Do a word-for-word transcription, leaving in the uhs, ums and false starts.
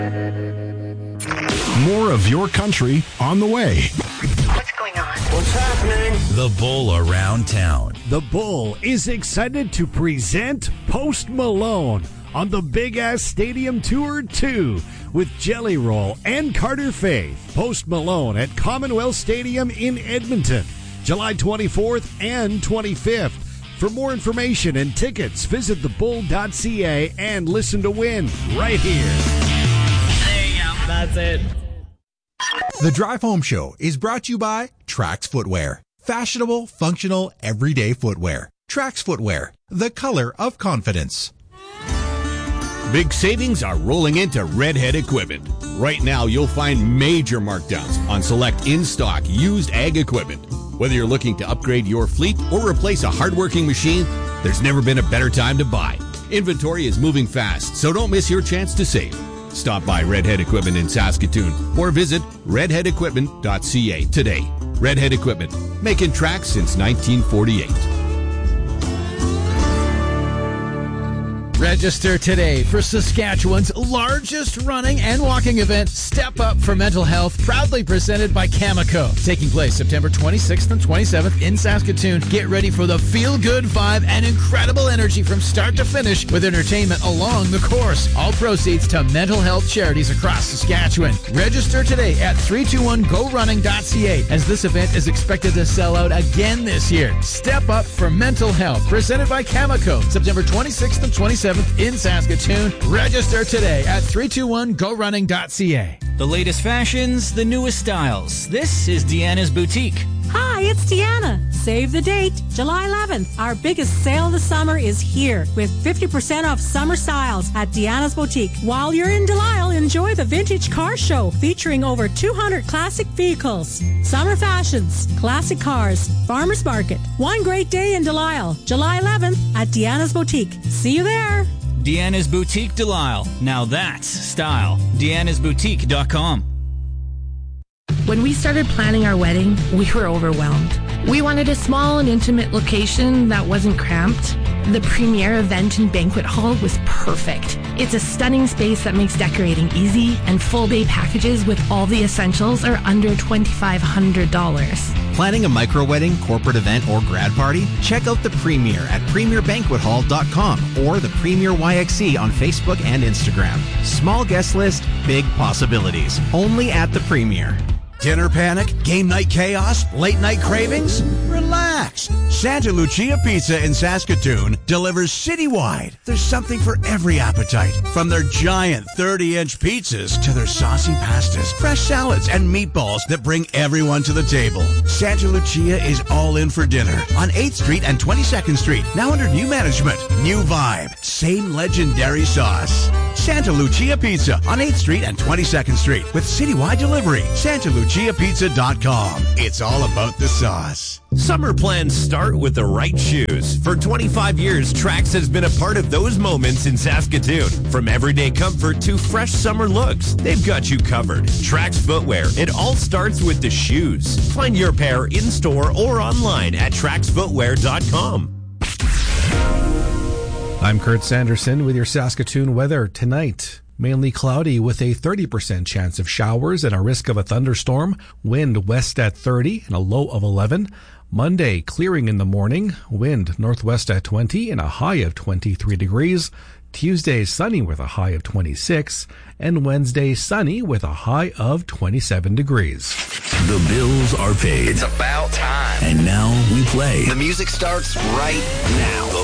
More of your country on the way. What's going on? What's happening? The Bull Around Town. The Bull is excited to present Post Malone on the Big Ass Stadium Tour two with Jelly Roll and Carter Faith. Post Malone at Commonwealth Stadium in Edmonton, July twenty-fourth and twenty-fifth. For more information and tickets, visit the bull dot c a and listen to win right here. There you go. That's it. The Drive Home Show is brought to you by Trax Footwear. Fashionable, functional, everyday footwear. Trax Footwear, the color of confidence. Big savings are rolling into Redhead Equipment. Right now, you'll find major markdowns on select in-stock used ag equipment. Whether you're looking to upgrade your fleet or replace a hardworking machine, there's never been a better time to buy. Inventory is moving fast, so don't miss your chance to save. Stop by Redhead Equipment in Saskatoon or visit redhead equipment dot c a today. Redhead Equipment, making tracks since nineteen forty-eight. Register today for Saskatchewan's largest running and walking event, Step Up for Mental Health, proudly presented by Cameco. Taking place September twenty-sixth and twenty-seventh in Saskatoon. Get ready for the feel-good vibe and incredible energy from start to finish with entertainment along the course. All proceeds to mental health charities across Saskatchewan. Register today at three two one go running dot c a as this event is expected to sell out again this year. Step Up for Mental Health, presented by Cameco, September twenty-sixth and twenty-seventh in Saskatoon. Register today at three two one go running dot c a. The latest fashions, the newest styles. This is Deanna's Boutique. Hi, it's Deanna. Save the date, July eleventh. Our biggest sale of the summer is here with fifty percent off summer styles at Deanna's Boutique. While you're in Delisle, enjoy the Vintage Car Show featuring over two hundred classic vehicles. Summer fashions, classic cars, farmers market. One great day in Delisle, July eleventh at Deanna's Boutique. See you there. Deanna's Boutique Delisle. Now that's style. deannas boutique dot com. When we started planning our wedding, we were overwhelmed. We wanted a small and intimate location that wasn't cramped. The Premier Event and Banquet Hall was perfect. It's a stunning space that makes decorating easy, and full day packages with all the essentials are under twenty-five hundred dollars. Planning a micro-wedding, corporate event, or grad party? Check out the Premier at premier banquet hall dot com or the Premier Y X C on Facebook and Instagram. Small guest list, big possibilities. Only at the Premier. Dinner panic? Game night chaos? Late night cravings? Relax. Santa Lucia Pizza in Saskatoon delivers citywide. There's something for every appetite. From their giant thirty-inch pizzas to their saucy pastas, fresh salads, and meatballs that bring everyone to the table. Santa Lucia is all in for dinner on eighth street and twenty-second street. Now under new management, new vibe, same legendary sauce. Santa Lucia Pizza on eighth street and twenty-second street with citywide delivery. Santa Lucia Pizza dot com. It's all about the sauce. Summer plans start with the right shoes. For twenty-five years, Trax has been a part of those moments in Saskatoon. From everyday comfort to fresh summer looks, they've got you covered. Trax Footwear, it all starts with the shoes. Find your pair in-store or online at trax footwear dot com. I'm Kurt Sanderson with your Saskatoon weather tonight. Mainly cloudy with a thirty percent chance of showers and a risk of a thunderstorm. Wind west at thirty and a low of eleven. Monday, clearing in the morning. Wind northwest at twenty and a high of twenty-three degrees. Tuesday, sunny with a high of twenty-six. And Wednesday, sunny with a high of twenty-seven degrees. The bills are paid. It's about time. And now we play. The music starts right now.